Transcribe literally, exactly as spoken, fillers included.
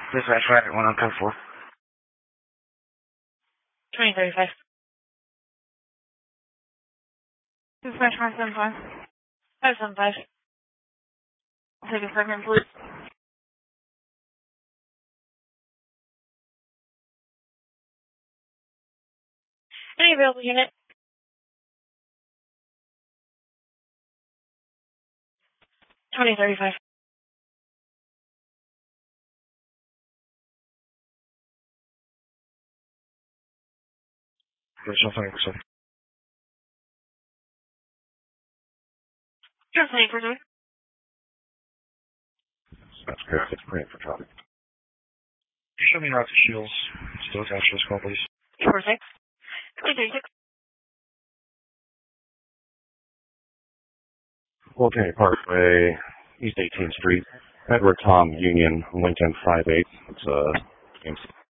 Dispatch right one on code four. twenty thirty-five. Dispatch five seven five. five seven five. I'll take a second, please. Any available unit? twenty thirty-five. There's nothing, so. Just waiting for me. That's good. It's great for traffic. Show me route to Shields. Still attached to this call, please. four six. three three six. Wolfgang Parkway, East eighteenth Street, Edward Tom Union, Lincoln five eight. It's uh,